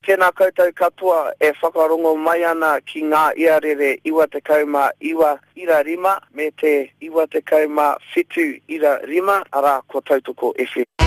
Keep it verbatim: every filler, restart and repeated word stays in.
Tēnā koutou katoa e whakarongo mai ana ki ngā iarere iwa te kauma iwa ira rima me te iwa te kauma whitu ira rima ara ko Tautoko F M.